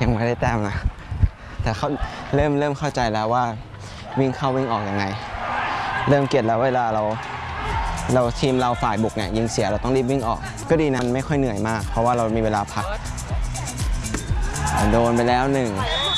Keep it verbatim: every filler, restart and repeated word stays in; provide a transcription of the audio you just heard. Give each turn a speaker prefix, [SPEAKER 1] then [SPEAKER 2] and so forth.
[SPEAKER 1] ยังไม่ได้แต้มนะแต่เขาเริ่มเริ่มเข้าใจแล้วว่าวิ่งเข้าวิ่งออกยังไงเริ่มเก็ตแล้วเวลาเราเราทีมเราฝ่ายบุกเนี่ยยิงเสียเราต้องรีบวิ่งออกก็ดีนะมันไม่ค่อยเหนื่อยมากเพราะว่าเรามีเวลาพักโดนไปแล้วหนึ่ง